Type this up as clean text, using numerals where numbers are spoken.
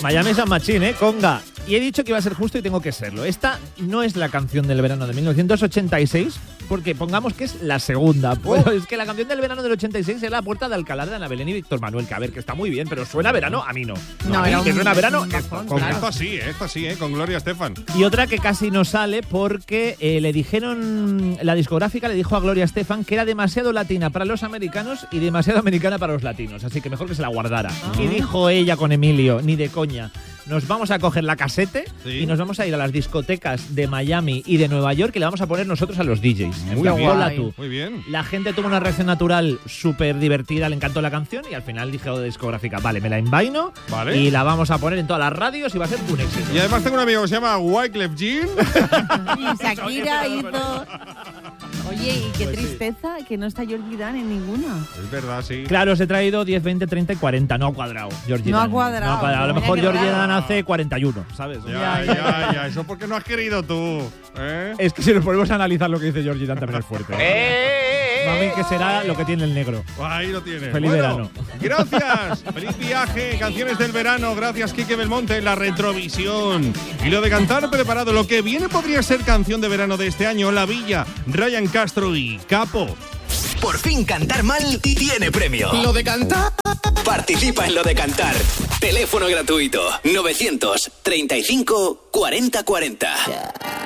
Miami San Machín, Conga. Y he dicho que iba a ser justo y tengo que serlo. Esta no es la canción del verano de 1986, porque pongamos que es la segunda. Pues es que la canción del verano del 86 es La Puerta de Alcalá de Ana Belén y Víctor Manuel, que a ver, que está muy bien, pero suena a verano, a mí no. No, a mí que suena a verano, Esto sí, con Gloria Estefan. Y otra que casi no sale porque le dijeron, la discográfica le dijo a Gloria Estefan que era demasiado latina para los americanos y demasiado americana para los latinos, así que mejor que se la guardara. Y dijo ella con Emilio, ni de coña, nos vamos a coger la casete y nos vamos a ir a las discotecas de Miami y de Nueva York y le vamos a poner nosotros a los DJs. Muy bien, hola tú. muy bien. La gente tuvo una reacción natural súper divertida, le encantó la canción y al final dijo de discográfica, vale, me la envaino y la vamos a poner en todas las radios y va a ser un éxito. Y además tengo un amigo que se llama Wyclef Jean. Y Shakira hizo... Oye, y qué tristeza que no está Georgie Dan en ninguna. Es verdad, sí. Claro, os he traído 10, 20, 30 y 40. No ha cuadrado, Georgie No Dan. ha cuadrado. A lo mejor Georgie Dan hace 41, ¿sabes? Ya. Eso porque no has querido tú. Es que si nos ponemos a analizar lo que dice Georgie Dan también es fuerte. Mami, que será lo que tiene el negro. Ahí lo tienes. Feliz verano. Gracias. Feliz viaje. Canciones del verano. Gracias, Quique Belmonte, en la retrovisión. Y lo de cantar preparado. Lo que viene podría ser canción de verano de este año. La Villa, Ryan Castro y Capo. Por fin cantar mal tiene premio. Lo de cantar. Participa en Lo de Cantar. Teléfono gratuito 935 40 40.